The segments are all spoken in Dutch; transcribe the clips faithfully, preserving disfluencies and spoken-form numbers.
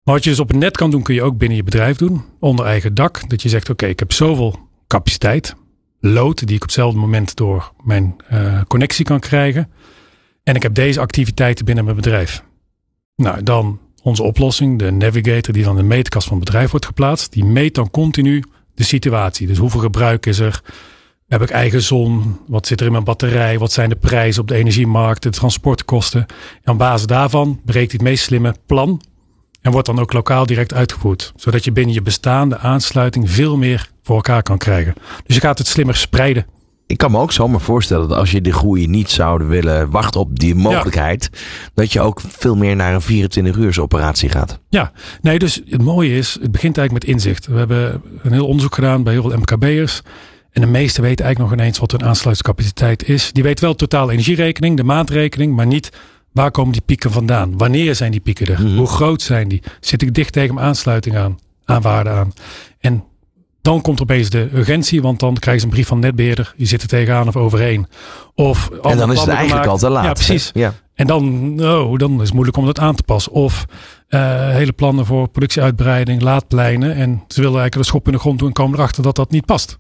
Maar wat je dus op het net kan doen, kun je ook binnen je bedrijf doen. Onder eigen dak. Dat je zegt, oké, okay, ik heb zoveel capaciteit. Load die ik op hetzelfde moment door mijn uh, connectie kan krijgen. En ik heb deze activiteiten binnen mijn bedrijf. Nou, dan onze oplossing, de Navigator, die dan in de meetkast van het bedrijf wordt geplaatst. Die meet dan continu de situatie. Dus hoeveel gebruik is er? Heb ik eigen zon? Wat zit er in mijn batterij? Wat zijn de prijzen op de energiemarkt? De transportkosten? En op basis daarvan bereikt hij het meest slimme plan. En wordt dan ook lokaal direct uitgevoerd. Zodat je binnen je bestaande aansluiting veel meer voor elkaar kan krijgen. Dus je gaat het slimmer spreiden. Ik kan me ook zomaar voorstellen dat als je de groei niet zou willen wachten op die mogelijkheid. Ja. Dat je ook veel meer naar een vierentwintig uurs operatie gaat. Ja, nee, dus het mooie is, het begint eigenlijk met inzicht. We hebben een heel onderzoek gedaan bij heel veel M K B'ers. En de meesten weten eigenlijk nog ineens wat hun aansluitingscapaciteit is. Die weten wel totaal energierekening, de maandrekening, maar niet waar komen die pieken vandaan? Wanneer zijn die pieken er? Mm-hmm. Hoe groot zijn die? Zit ik dicht tegen mijn aansluiting aan? Aan waarde aan? En dan komt opeens de urgentie, want dan krijg je een brief van netbeheerder. Je zit er tegenaan of overheen. Of en dan is het eigenlijk gemaakt. Al te laat. Ja, precies. Ja. En dan, oh, dan is het moeilijk om dat aan te passen. Of uh, hele plannen voor productieuitbreiding, laadpleinen. En ze willen eigenlijk de schop in de grond doen en komen erachter dat dat niet past.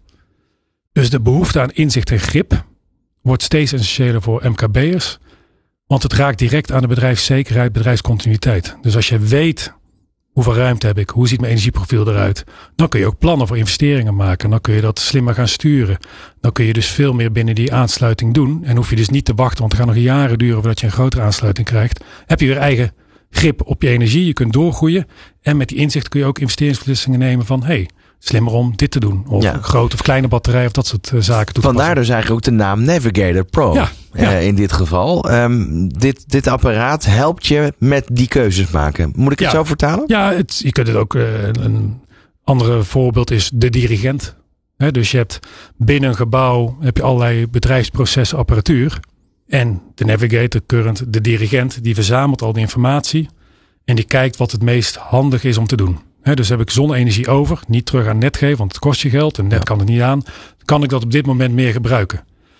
Dus de behoefte aan inzicht en grip wordt steeds essentiëler voor M K B'ers. Want het raakt direct aan de bedrijfszekerheid, bedrijfscontinuïteit. Dus als je weet hoeveel ruimte heb ik, hoe ziet mijn energieprofiel eruit, dan kun je ook plannen voor investeringen maken. Dan kun je dat slimmer gaan sturen. Dan kun je dus veel meer binnen die aansluiting doen. En hoef je dus niet te wachten, want het gaat nog jaren duren voordat je een grotere aansluiting krijgt. Heb je weer eigen grip op je energie. Je kunt doorgroeien. En met die inzicht kun je ook investeringsbeslissingen nemen van, hey, slimmer om dit te doen. Of ja. grote of kleine batterij of dat soort uh, zaken toe te Vandaar dus eigenlijk ook de naam Navigator Pro. Ja, ja. Uh, in dit geval. Um, dit, dit apparaat helpt je met die keuzes maken. Moet ik het ja. zo vertalen? Ja, het, je kunt het ook. Uh, een andere voorbeeld is de dirigent. He, dus je hebt binnen een gebouw heb je allerlei bedrijfsprocessen, apparatuur. En de Navigator Current, de dirigent, die verzamelt al die informatie. En die kijkt wat het meest handig is om te doen. He, dus heb ik zonne-energie over, niet terug aan net geven, want het kost je geld en net ja. kan het niet aan. Kan ik dat op dit moment meer gebruiken?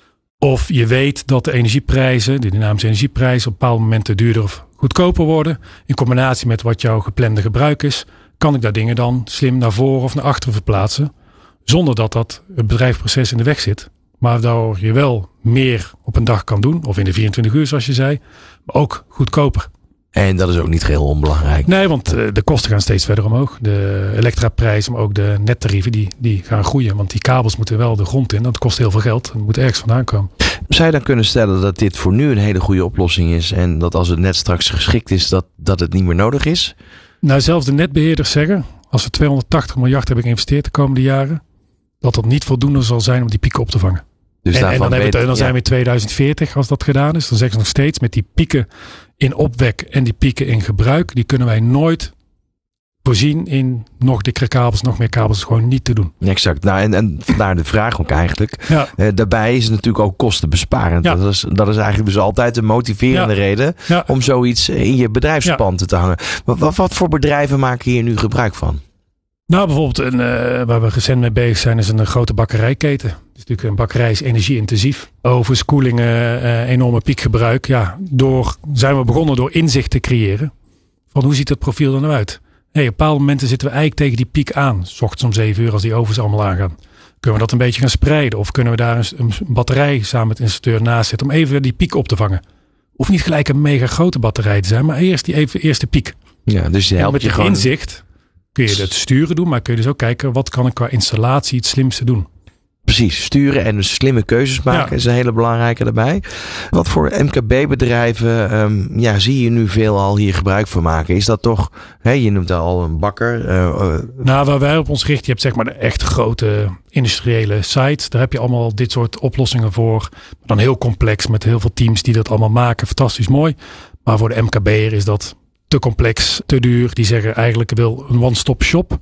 Of je weet dat de energieprijzen, de dynamische energieprijzen, op bepaalde momenten duurder of goedkoper worden. In combinatie met wat jouw geplande gebruik is, kan ik daar dingen dan slim naar voren of naar achteren verplaatsen. Zonder dat dat het bedrijfsproces in de weg zit. Maar waardoor je wel meer op een dag kan doen, of in de vierentwintig uur zoals je zei, maar ook goedkoper. En dat is ook niet geheel onbelangrijk. Nee, want uh, de kosten gaan steeds verder omhoog. De elektraprijzen, maar ook de nettarieven, die, die gaan groeien. Want die kabels moeten wel de grond in. Dat kost heel veel geld. Dat moet ergens vandaan komen. Zou je dan kunnen stellen dat dit voor nu een hele goede oplossing is? En dat als het net straks geschikt is, dat, dat het niet meer nodig is? Nou, zelfs de netbeheerders zeggen, als we tweehonderdtachtig miljard hebben geïnvesteerd de komende jaren, dat dat niet voldoende zal zijn om die pieken op te vangen. Dus en, en dan, weet, we, dan zijn ja. we in tweeduizend veertig als dat gedaan is. Dan zeggen ze nog steeds met die pieken in opwek en die pieken in gebruik. Die kunnen wij nooit voorzien in nog dikkere kabels, nog meer kabels. Gewoon niet te doen. Exact. Nou, en, en vandaar de vraag ook eigenlijk. Ja. Uh, daarbij is het natuurlijk ook kostenbesparend. Ja. Dat, is, dat is eigenlijk dus altijd een motiverende ja. reden ja. om zoiets in je bedrijfspand ja. te hangen. Wat, wat, wat voor bedrijven maken hier nu gebruik van? Nou, bijvoorbeeld een, uh, waar we recent mee bezig zijn is een grote bakkerijketen. Dus natuurlijk een bakkerij is energie-intensief. Ovens, koelingen, uh, enorme piekgebruik. Ja, door, zijn we begonnen door inzicht te creëren. Van hoe ziet het profiel er nou uit? Hey, op bepaalde momenten zitten we eigenlijk tegen die piek aan. 's Ochtends om zeven uur als die ovens allemaal aangaan. Kunnen we dat een beetje gaan spreiden? Of kunnen we daar een, een batterij samen met de installateur naast zetten om even die piek op te vangen? Hoeft niet gelijk een mega grote batterij te zijn, maar eerst die even, eerste piek. Ja, dus je helpt en met je je gewoon... inzicht kun je het sturen doen, maar kun je dus ook kijken wat kan ik qua installatie het slimste doen. Precies, sturen en dus slimme keuzes maken ja. is een hele belangrijke daarbij. Wat voor M K B-bedrijven um, ja, zie je nu veel al hier gebruik van maken? Is dat toch, hè, je noemt al een bakker. Uh, uh, nou, waar wij op ons richten, je hebt zeg maar de echt grote industriële sites. Daar heb je allemaal dit soort oplossingen voor. Maar dan heel complex met heel veel teams die dat allemaal maken. Fantastisch mooi. Maar voor de M K B'er is dat te complex, te duur. Die zeggen eigenlijk wil een one-stop shop.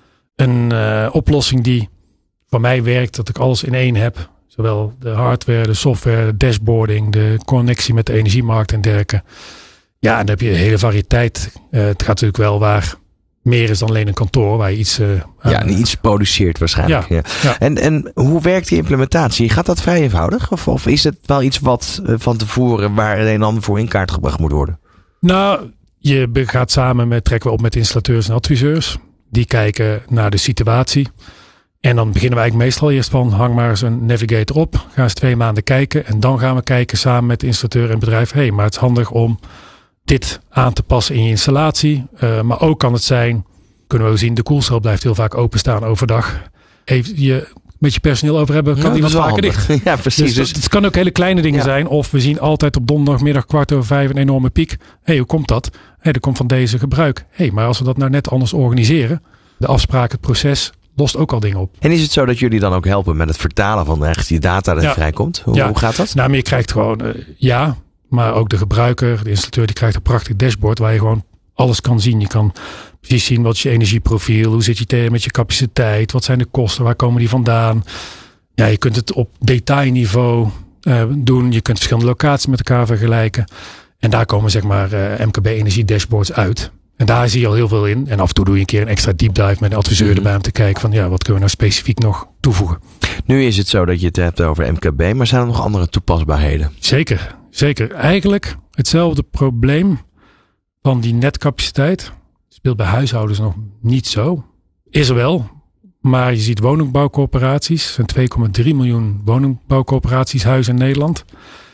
Een uh, oplossing die voor mij werkt, dat ik alles in één heb. Zowel de hardware, de software, de dashboarding, de connectie met de energiemarkt en dergelijke. Ja, en dan heb je een hele variëteit. Uh, het gaat natuurlijk wel waar meer is dan alleen een kantoor waar je iets... Uh, ja, uh, iets produceert waarschijnlijk. Ja, ja. Ja. En, en hoe werkt die implementatie? Gaat dat vrij eenvoudig? Of, of is het wel iets wat uh, van tevoren waar een en ander voor in kaart gebracht moet worden? Nou, je gaat samen met, trekken we op met installateurs en adviseurs. Die kijken naar de situatie. En dan beginnen we eigenlijk meestal eerst van, hang maar eens een navigator op. Ga eens twee maanden kijken. En dan gaan we kijken samen met de installateur en het bedrijf. Hé, hey, maar het is handig om dit aan te passen in je installatie. Uh, maar ook kan het zijn, kunnen we zien, de koelcel blijft heel vaak openstaan overdag. Even je met je personeel over hebben, kan ja, die wat vaker dicht. Ja, precies. Dus, dus het kan ook hele kleine dingen ja. zijn. Of we zien altijd op donderdagmiddag kwart over vijf een enorme piek. Hé, hey, hoe komt dat? Hé, hey, dat komt van deze gebruik. Hé, hey, maar als we dat nou net anders organiseren, de afspraak, het proces, lost ook al dingen op. En is het zo dat jullie dan ook helpen met het vertalen van echt die data dat ja. vrijkomt? Hoe, ja. hoe gaat dat? Nou, maar je krijgt gewoon, uh, ja, maar ook de gebruiker, de installateur, die krijgt een prachtig dashboard waar je gewoon alles kan zien. Je kan precies zien wat is je energieprofiel, hoe zit je tegen met je capaciteit, wat zijn de kosten, waar komen die vandaan. Ja, je kunt het op detailniveau uh, doen. Je kunt verschillende locaties met elkaar vergelijken. En daar komen zeg maar uh, M K B energie dashboards uit. En daar zie je al heel veel in. En af en toe doe je een keer een extra deep dive met een adviseur mm-hmm. erbij om te kijken van ja, wat kunnen we nou specifiek nog toevoegen. Nu is het zo dat je het hebt over M K B, maar zijn er nog andere toepasbaarheden? Zeker, zeker. Eigenlijk hetzelfde probleem van die netcapaciteit speelt bij huishoudens nog niet zo. Is er wel, maar je ziet woningbouwcorporaties, er zijn twee komma drie miljoen woningbouwcorporaties huizen in Nederland.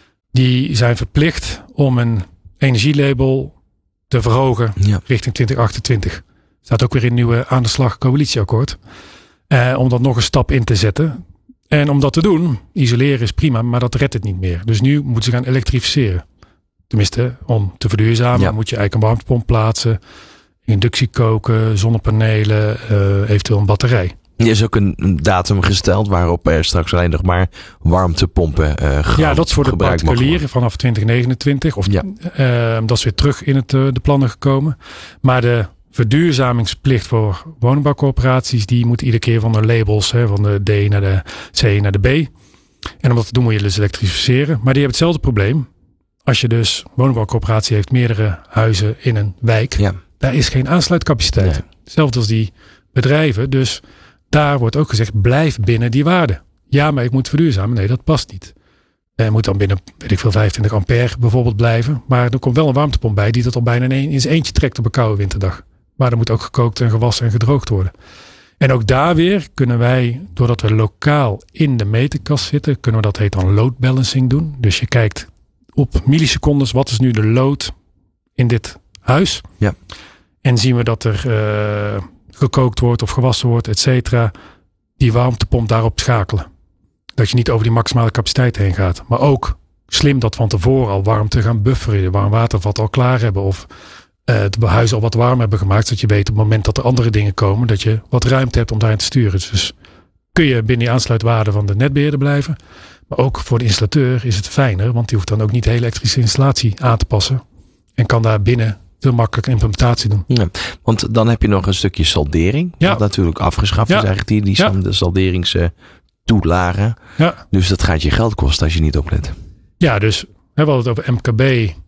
Die zijn verplicht om een energielabel te verhogen ja. richting twintig achtentwintig. Staat ook weer in het nieuwe aan de slag coalitieakkoord. Eh, om dat nog een stap in te zetten. En om dat te doen, isoleren is prima, maar dat redt het niet meer. Dus nu moeten ze gaan elektrificeren. Tenminste, om te verduurzamen ja. moet je eigenlijk een warmtepomp plaatsen. Inductie koken, zonnepanelen, uh, eventueel een batterij. Er is ook een, een datum gesteld waarop er straks alleen nog maar warmtepompen uh, ge- Ja, dat is voor de particulieren vanaf twintig negenentwintig. Of, ja. uh, dat is weer terug in het, uh, de plannen gekomen. Maar de verduurzamingsplicht voor woningbouwcorporaties, die moet iedere keer van de labels, hè, van de D naar de C naar de B. En om dat te doen moet je dus elektrificeren. Maar die hebben hetzelfde probleem. Als je dus woningbouwcorporatie heeft meerdere huizen in een wijk, ja. daar is geen aansluitcapaciteit. Nee. Hetzelfde als die bedrijven. Dus daar wordt ook gezegd, blijf binnen die waarde. Ja, maar ik moet verduurzamen. Nee, dat past niet. Je moet dan binnen, weet ik veel, vijfentwintig ampère bijvoorbeeld blijven. Maar er komt wel een warmtepomp bij die dat al bijna in zijn eentje trekt op een koude winterdag. Maar er moet ook gekookt en gewassen en gedroogd worden. En ook daar weer kunnen wij, doordat we lokaal in de meterkast zitten, kunnen we dat heet dan load balancing doen. Dus je kijkt op millisecondes, wat is nu de load in dit huis? Ja. En zien we dat er uh, gekookt wordt of gewassen wordt, et cetera. Die warmtepomp daarop schakelen. Dat je niet over die maximale capaciteit heen gaat. Maar ook slim dat van tevoren al warmte gaan bufferen. Je warm watervat al klaar hebben. Of uh, het huis al wat warm hebben gemaakt. Zodat je weet op het moment dat er andere dingen komen. Dat je wat ruimte hebt om daarin te sturen. Dus kun je binnen die aansluitwaarde van de netbeheerder blijven. Maar ook voor de installateur is het fijner. Want die hoeft dan ook niet de hele elektrische installatie aan te passen. En kan daar binnen veel makkelijker implementatie doen. Ja, want dan heb je nog een stukje saldering. Ja. Wat natuurlijk afgeschaft ja. is eigenlijk. Die, die ja. de salderingstoelagen. Ja. Dus dat gaat je geld kosten als je niet oplet. Ja, dus we hadden het over M K B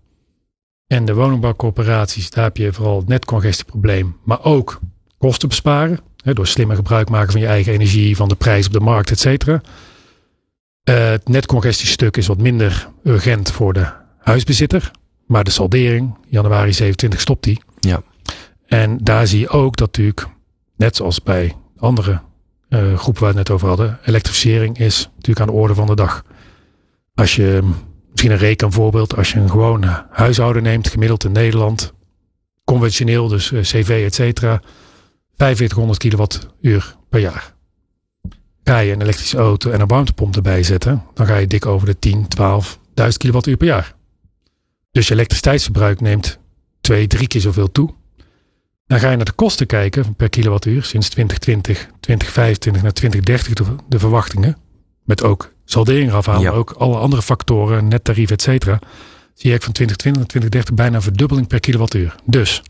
en de woningbouwcorporaties. Daar heb je vooral het netcongestieprobleem. Maar ook kosten besparen. Hè, door slimmer gebruik maken van je eigen energie. Van de prijs op de markt, et cetera. Uh, het netcongestiestuk is wat minder urgent voor de huisbezitter. Maar de saldering, januari zevenentwintig stopt die. Ja. En daar zie je ook dat natuurlijk, net zoals bij andere uh, groepen waar we het net over hadden, elektrificering is natuurlijk aan de orde van de dag. Als je, misschien een rekenvoorbeeld, als je een gewoon huishouden neemt, gemiddeld in Nederland, conventioneel, dus uh, C V, et cetera, vijfenveertighonderd kilowattuur per jaar. Ga je een elektrische auto en een warmtepomp erbij zetten, dan ga je dik over de tien, twaalfduizend kilowattuur per jaar. Dus je elektriciteitsverbruik neemt twee, drie keer zoveel toe. Dan ga je naar de kosten kijken per kilowattuur. Sinds twintig twintig, twintig vijfentwintig naar twintig dertig de, de verwachtingen. Met ook saldering afhalen. Ja. Maar ook alle andere factoren, nettarief, et cetera. Zie je van twintig twintig naar twintig dertig bijna een verdubbeling per kilowattuur. Dus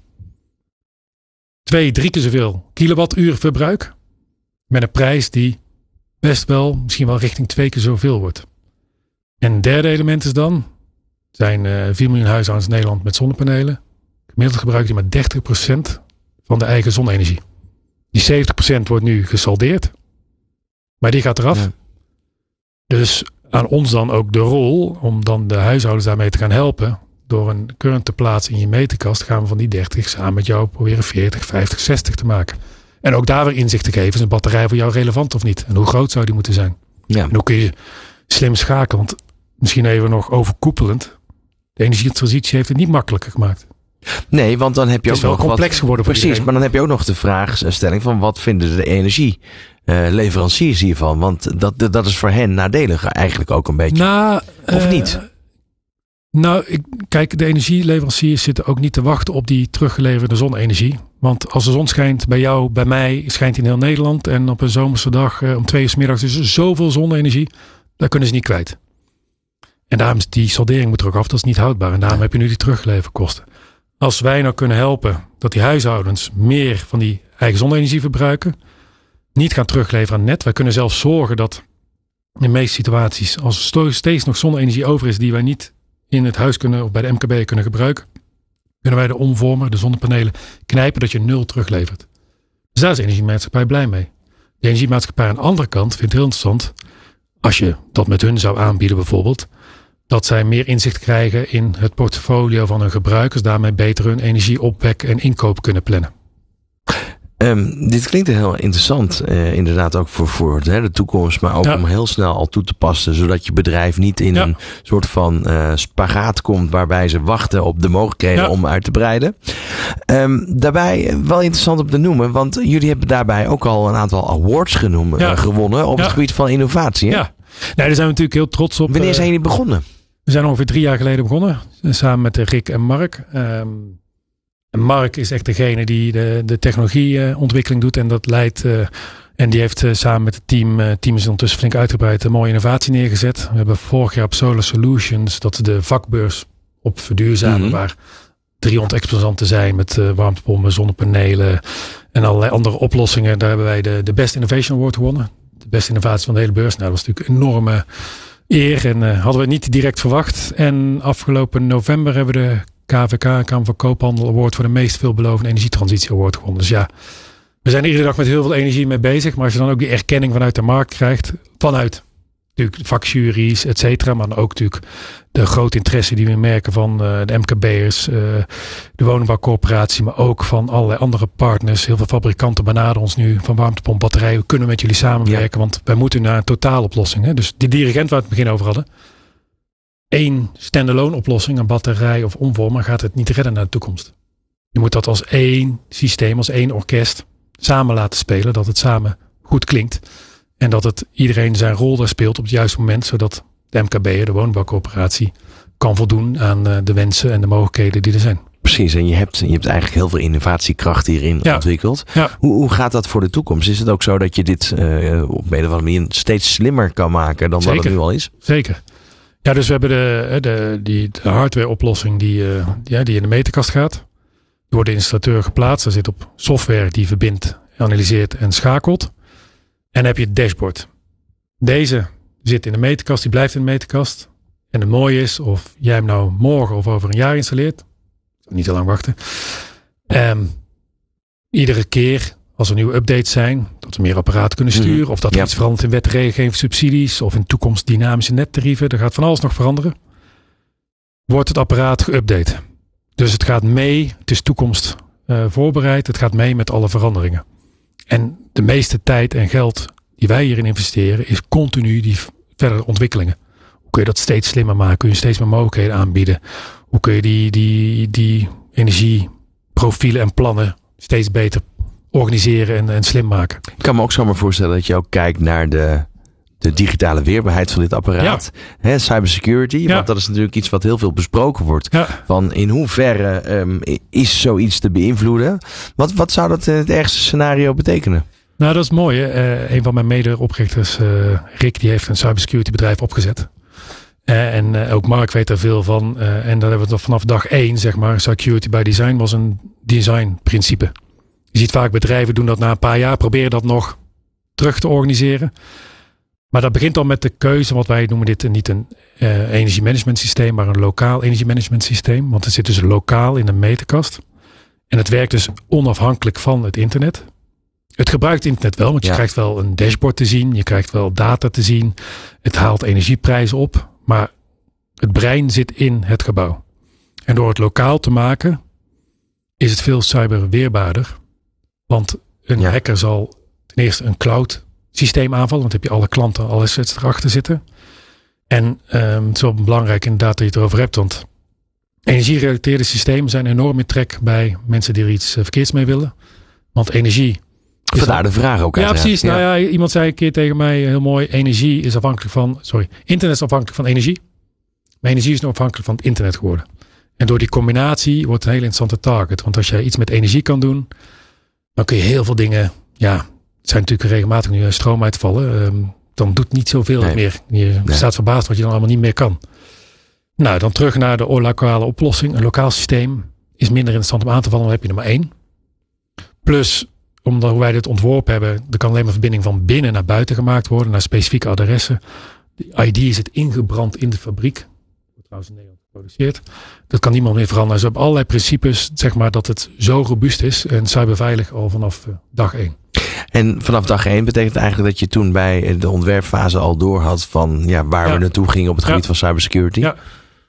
twee, drie keer zoveel kilowattuur verbruik. Met een prijs die best wel, misschien wel richting twee keer zoveel wordt. En een derde element is dan, zijn uh, vier miljoen huishoudens in Nederland met zonnepanelen. Gemiddeld gebruikt die maar dertig procent van de eigen zonne-energie. Die zeventig procent wordt nu gesaldeerd. Maar die gaat eraf. Ja. Dus aan ons dan ook de rol om dan de huishoudens daarmee te gaan helpen. door een current te plaatsen in je meterkast, gaan we van die dertig samen met jou proberen veertig, vijftig, zestig te maken. En ook daar weer inzicht te geven, is een batterij voor jou relevant of niet? En hoe groot zou die moeten zijn? Ja. En hoe kun je slim schakelen? Want misschien even nog overkoepelend. De energietransitie heeft het niet makkelijker gemaakt. Nee, want dan heb je het ook is wel nog complex wat, geworden voor precies, iedereen. Maar dan heb je ook nog de vraagstelling van wat vinden de energieleveranciers hiervan? Want dat, dat is voor hen nadelig eigenlijk ook een beetje. Nou, of uh, niet? Nou, ik, kijk, de energieleveranciers zitten ook niet te wachten op die teruggeleverde zonne-energie. Want als de zon schijnt bij jou, bij mij, schijnt in heel Nederland. En op een zomerse dag uh, om twee uur 's middags is er zoveel zonne-energie. Daar kunnen ze niet kwijt. En daarom is die saldering moet er ook af. Dat is niet houdbaar. En daarom ja. heb je nu die teruggeleverde kosten. Als wij nou kunnen helpen dat die huishoudens meer van die eigen zonne-energie verbruiken. Niet gaan terugleveren aan het net. Wij kunnen zelfs zorgen dat in de meeste situaties, als er steeds nog zonne-energie over is die wij niet in het huis kunnen of bij de M K B kunnen gebruiken, kunnen wij de omvormer, de zonnepanelen, knijpen dat je nul teruglevert. Dus daar is de energiemaatschappij blij mee. De energiemaatschappij aan de andere kant vindt het heel interessant, als je dat met hun zou aanbieden bijvoorbeeld, dat zij meer inzicht krijgen in het portfolio van hun gebruikers, daarmee beter hun energieopwek en inkoop kunnen plannen. Um, dit klinkt heel interessant, uh, inderdaad ook voor, voor de, de toekomst, maar ook ja. om heel snel al toe te passen, zodat je bedrijf niet in ja. een soort van uh, spagaat komt waarbij ze wachten op de mogelijkheden ja. om uit te breiden. Um, daarbij wel interessant om te noemen, want jullie hebben daarbij ook al een aantal awards genoemd, ja. uh, gewonnen op ja. het gebied van innovatie. Hè? Ja, nee, daar zijn we natuurlijk heel trots op. Wanneer zijn jullie begonnen? We zijn ongeveer drie jaar geleden begonnen, samen met Rick en Mark. Um, En Mark is echt degene die de, de technologieontwikkeling doet en dat leidt. Uh, en die heeft uh, samen met het team, uh, team is ondertussen flink uitgebreid, een mooie innovatie neergezet. We hebben vorig jaar op Solar Solutions, dat is de vakbeurs op verduurzamen, mm-hmm. waar driehonderd exposanten zijn met uh, warmtepompen, zonnepanelen en allerlei andere oplossingen. Daar hebben wij de, de Best Innovation Award gewonnen. De beste innovatie van de hele beurs. Nou, dat was natuurlijk een enorme eer en uh, hadden we niet direct verwacht. En afgelopen november hebben we de K V K, Kamer van Koophandel Award voor de meest veelbelovende energietransitie award gewonnen. Dus ja, we zijn iedere dag met heel veel energie mee bezig. Maar als je dan ook die erkenning vanuit de markt krijgt, vanuit natuurlijk vakjuries, et cetera. Maar dan ook natuurlijk de grote interesse die we merken van uh, de M K B'ers, uh, de woningbouwcorporatie, maar ook van allerlei andere partners. Heel veel fabrikanten benaderen ons nu van warmtepomp, batterijen. Kunnen we met jullie samenwerken? Ja. Want wij moeten naar een totaaloplossing. Hè? Dus die dirigent waar we het begin over hadden. Eén standalone oplossing, een batterij of omvormer, gaat het niet redden naar de toekomst. Je moet dat als één systeem, als één orkest samen laten spelen. Dat het samen goed klinkt. En dat het iedereen zijn rol daar speelt op het juiste moment. Zodat de M K B, de woningbouwcorporatie, kan voldoen aan de wensen en de mogelijkheden die er zijn. Precies, en je hebt, je hebt eigenlijk heel veel innovatiekracht hierin ja. ontwikkeld. Ja. Hoe, hoe gaat dat voor de toekomst? Is het ook zo dat je dit uh, op een of andere manier steeds slimmer kan maken dan Zeker. wat het nu al is? Zeker. Ja, dus we hebben de, de, die, de hardware oplossing die, uh, ja, die in de meterkast gaat. Die wordt de installateur geplaatst. Er zit op software die verbindt, analyseert en schakelt. En dan heb je het dashboard. Deze zit in de meterkast, die blijft in de meterkast. En het mooie is, of jij hem nou morgen of over een jaar installeert. Niet te lang wachten. Um, iedere keer als er nieuwe updates zijn, dat we meer apparaten kunnen sturen. Mm-hmm. Of dat er ja. iets verandert in wetgeving, subsidies. Of in toekomst dynamische nettarieven. Er gaat van alles nog veranderen. Wordt het apparaat geüpdate. Dus het gaat mee. Het is toekomst uh, voorbereid. Het gaat mee met alle veranderingen. En de meeste tijd en geld die wij hierin investeren is continu die verdere ontwikkelingen. Hoe kun je dat steeds slimmer maken? Kun je steeds meer mogelijkheden aanbieden? Hoe kun je die, die, die energieprofielen en plannen steeds beter organiseren en, en slim maken? Ik kan me ook zomaar voorstellen dat je ook kijkt naar de, de digitale weerbaarheid van dit apparaat. Ja. Hè, cybersecurity, ja. want dat is natuurlijk iets wat heel veel besproken wordt. Ja. Van in hoeverre um, is zoiets te beïnvloeden? Wat, wat zou dat in het ergste scenario betekenen? Nou, dat is mooi. Hè? Uh, een van mijn mede-oprichters, uh, Rick, die heeft een cybersecurity bedrijf opgezet. Uh, en uh, ook Mark weet er veel van. Uh, en daar hebben we het vanaf dag één, zeg maar. Security by design was een designprincipe. Je ziet vaak bedrijven doen dat na een paar jaar. Proberen dat nog terug te organiseren. Maar dat begint al met de keuze. Wat wij noemen dit niet een uh, energiemanagement systeem. Maar een lokaal energiemanagement systeem. Want het zit dus lokaal in een meterkast. En het werkt dus onafhankelijk van het internet. Het gebruikt het internet wel. Want je ja. krijgt wel een dashboard te zien. Je krijgt wel data te zien. Het haalt energieprijzen op. Maar het brein zit in het gebouw. En door het lokaal te maken is het veel cyberweerbaarder. Want een ja. hacker zal ten eerste een cloud systeem aanvallen. Want dan heb je alle klanten, alle assets erachter zitten. En um, het is wel belangrijk inderdaad dat je het erover hebt. Want energiegerelateerde systemen zijn enorm in trek bij mensen die er iets verkeerds mee willen. Want energie... Vandaar de vraag ook. Ja, precies. Ja. Nou ja, iemand zei een keer tegen mij heel mooi. Energie is afhankelijk van... Sorry, internet is afhankelijk van energie. Maar energie is nu afhankelijk van het internet geworden. En door die combinatie wordt het een hele interessante target. Want als jij iets met energie kan doen... dan kun je heel veel dingen... Ja, het zijn natuurlijk regelmatig nu stroom uitvallen. Um, dan doet niet zoveel nee. meer. Je nee. staat verbaasd wat je dan allemaal niet meer kan. Nou, dan terug naar de lokale oplossing. Een lokaal systeem is minder interessant om aan te vallen. Dan heb je er maar één. Plus... Omdat hoe wij dit ontworpen hebben, er kan alleen maar verbinding van binnen naar buiten gemaakt worden, naar specifieke adressen. De I D zit ingebrand in de fabriek. Wordt trouwens in Nederland geproduceerd. Dat kan niemand meer veranderen. Dus we hebben allerlei principes, zeg maar, dat het zo robuust is en cyberveilig al vanaf uh, dag één. En vanaf dag één betekent eigenlijk dat je toen bij de ontwerpfase al door had van ja, waar ja. we naartoe gingen op het gebied ja. van cybersecurity? Ja.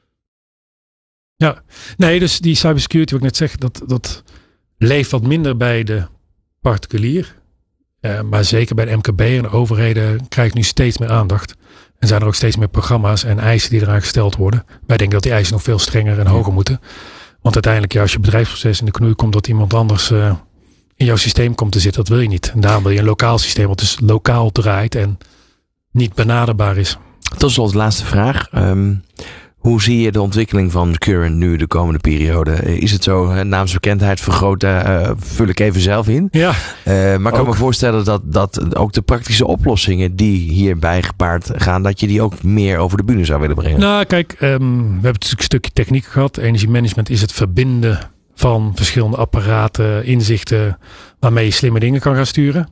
ja. Nee, dus die cybersecurity, wat ik net zeg, dat, dat leeft wat minder bij de particulier. Uh, maar zeker bij de M K B en de overheden krijgt nu steeds meer aandacht. En zijn er ook steeds meer programma's en eisen die eraan gesteld worden. Wij denken dat die eisen nog veel strenger en hoger moeten. Want uiteindelijk, ja, als je bedrijfsproces in de knoei komt dat iemand anders uh, in jouw systeem komt te zitten, dat wil je niet. En daarom wil je een lokaal systeem wat dus lokaal draait en niet benaderbaar is. Tot slot, laatste vraag. Um, Hoe zie je de ontwikkeling van Current nu de komende periode? Is het zo, naamsbekendheid vergroten, uh, vul ik even zelf in. Ja, uh, maar ik kan me voorstellen dat, dat ook de praktische oplossingen die hierbij gepaard gaan, dat je die ook meer over de bühne zou willen brengen. Nou kijk, um, we hebben natuurlijk een stukje techniek gehad. Energiemanagement is het verbinden van verschillende apparaten, inzichten, waarmee je slimme dingen kan gaan sturen.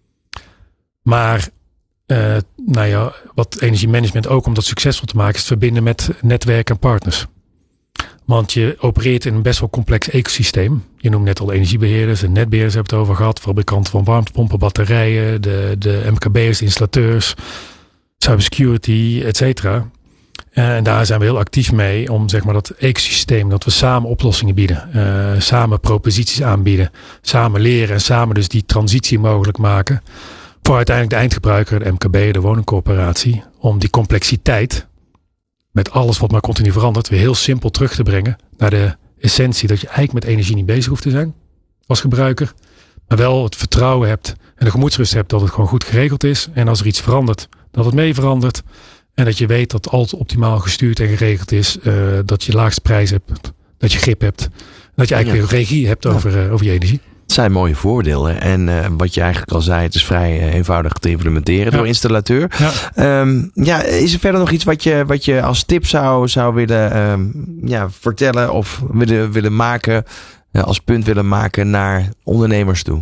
Maar... Uh, nou ja, wat energiemanagement ook om dat succesvol te maken is het verbinden met netwerken en partners. Want je opereert in een best wel complex ecosysteem. Je noemt net al energiebeheerders en netbeheerders hebben het over gehad. Fabrikanten van warmtepompen, batterijen, de, de M K B'ers, de installateurs, cybersecurity, et cetera. En daar zijn we heel actief mee om zeg maar dat ecosysteem, dat we samen oplossingen bieden. Uh, samen proposities aanbieden. Samen leren en samen dus die transitie mogelijk maken. Voor uiteindelijk de eindgebruiker, de M K B, de woningcorporatie. Om die complexiteit, met alles wat maar continu verandert, weer heel simpel terug te brengen naar de essentie. Dat je eigenlijk met energie niet bezig hoeft te zijn als gebruiker. Maar wel het vertrouwen hebt en de gemoedsrust hebt dat het gewoon goed geregeld is. En als er iets verandert, dat het mee verandert. En dat je weet dat alles optimaal gestuurd en geregeld is. Uh, dat je laagste prijs hebt, dat je grip hebt. Dat je eigenlijk ja. weer regie hebt over, uh, over je energie. Het zijn mooie voordelen. En uh, wat je eigenlijk al zei, het is vrij uh, eenvoudig te implementeren ja. door installateur. Ja. Um, ja, is er verder nog iets wat je, wat je als tip zou, zou willen um, ja, vertellen of willen, willen maken, uh, als punt willen maken naar ondernemers toe?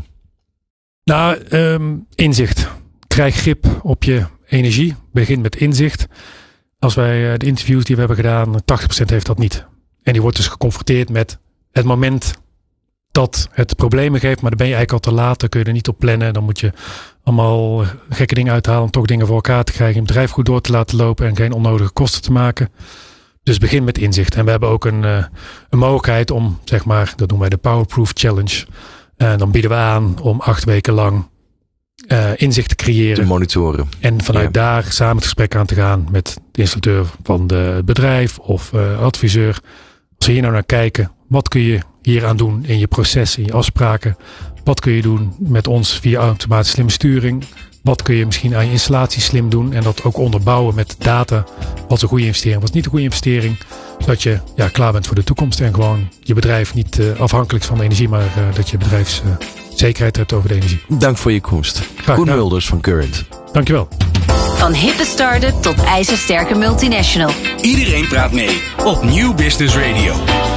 Nou, um, inzicht. Krijg grip op je energie. Begin met inzicht. Als wij uh, de interviews die we hebben gedaan, tachtig procent heeft dat niet. En die wordt dus geconfronteerd met het moment dat het problemen geeft, maar dan ben je eigenlijk al te laat. Dan kun je er niet op plannen. Dan moet je allemaal gekke dingen uithalen om toch dingen voor elkaar te krijgen. Je bedrijf goed door te laten lopen en geen onnodige kosten te maken. Dus begin met inzicht. En we hebben ook een, uh, een mogelijkheid om, zeg maar, dat noemen wij de Powerproof Challenge. En dan bieden we aan om acht weken lang uh, inzicht te creëren. Te monitoren. En vanuit ja. daar samen het gesprek aan te gaan met de installateur van het bedrijf of uh, adviseur. Als we hier nou naar kijken, wat kun je hier aan doen in je proces, in je afspraken? Wat kun je doen met ons via automatische slimme sturing? Wat kun je misschien aan je installatie slim doen? En dat ook onderbouwen met data. Wat is een goede investering, wat is niet een goede investering? Zodat je ja, klaar bent voor de toekomst. En gewoon je bedrijf niet uh, afhankelijk is van de energie. Maar uh, dat je bedrijfszekerheid uh, hebt over de energie. Dank voor je komst. Koen Mulders van Current. Dankjewel. Van hippe start-up tot ijzersterke multinational. Iedereen praat mee op Nieuw Business Radio.